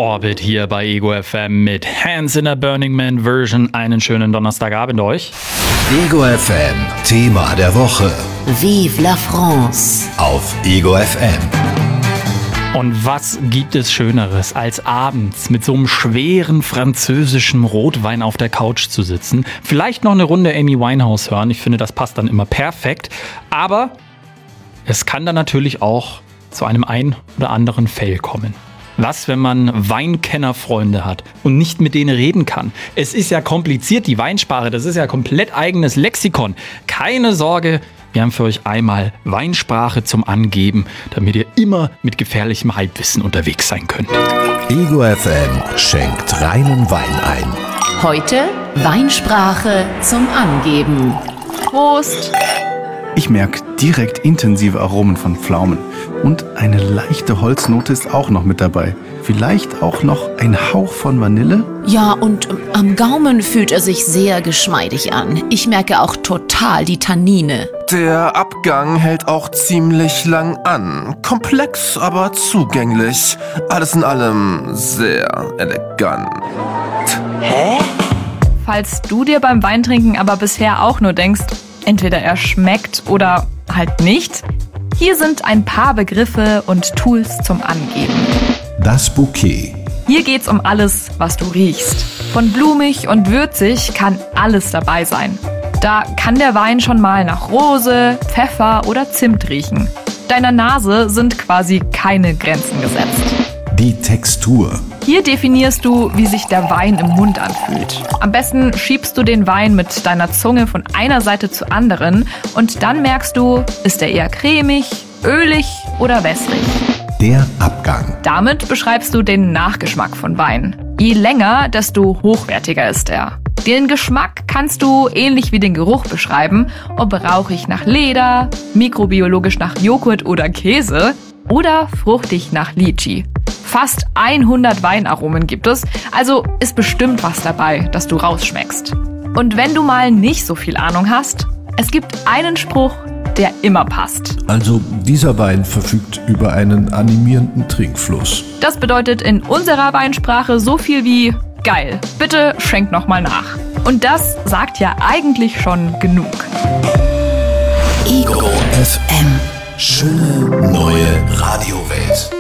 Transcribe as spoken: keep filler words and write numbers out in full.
Orbit hier bei Ego F M mit Hands in a Burning Man Version. Einen schönen Donnerstagabend euch. Ego F M, Thema der Woche. Vive la France. Auf Ego F M. Und was gibt es Schöneres, als abends mit so einem schweren französischen Rotwein auf der Couch zu sitzen? Vielleicht noch eine Runde Amy Winehouse hören. Ich finde, das passt dann immer perfekt. Aber es kann dann natürlich auch zu einem ein oder anderen Fail kommen. Was, wenn man Weinkennerfreunde hat und nicht mit denen reden kann? Es ist ja kompliziert, die Weinsprache, das ist ja komplett eigenes Lexikon. Keine Sorge, wir haben für euch einmal Weinsprache zum Angeben, damit ihr immer mit gefährlichem Halbwissen unterwegs sein könnt. Ego F M schenkt reinen Wein ein. Heute Weinsprache zum Angeben. Prost! Ich merke direkt intensive Aromen von Pflaumen. Und eine leichte Holznote ist auch noch mit dabei. Vielleicht auch noch ein Hauch von Vanille? Ja, und am Gaumen fühlt er sich sehr geschmeidig an. Ich merke auch total die Tannine. Der Abgang hält auch ziemlich lang an. Komplex, aber zugänglich. Alles in allem sehr elegant. Hä? Falls du dir beim Weintrinken aber bisher auch nur denkst, entweder er schmeckt oder halt nicht, hier sind ein paar Begriffe und Tools zum Angeben. Das Bouquet. Hier geht's um alles, was du riechst. Von blumig und würzig kann alles dabei sein. Da kann der Wein schon mal nach Rose, Pfeffer oder Zimt riechen. Deiner Nase sind quasi keine Grenzen gesetzt. Die Textur. Hier definierst du, wie sich der Wein im Mund anfühlt. Am besten schiebst du den Wein mit deiner Zunge von einer Seite zur anderen und dann merkst du, ist er eher cremig, ölig oder wässrig. Der Abgang. Damit beschreibst du den Nachgeschmack von Wein. Je länger, desto hochwertiger ist er. Den Geschmack kannst du ähnlich wie den Geruch beschreiben, ob rauchig nach Leder, mikrobiologisch nach Joghurt oder Käse oder fruchtig nach Lychee. Fast hundert Weinaromen gibt es, also ist bestimmt was dabei, das du rausschmeckst. Und wenn du mal nicht so viel Ahnung hast, es gibt einen Spruch, der immer passt. Also dieser Wein verfügt über einen animierenden Trinkfluss. Das bedeutet in unserer Weinsprache so viel wie geil, bitte schenk nochmal nach. Und das sagt ja eigentlich schon genug. Ego F M. Schöne neue Radiowelt.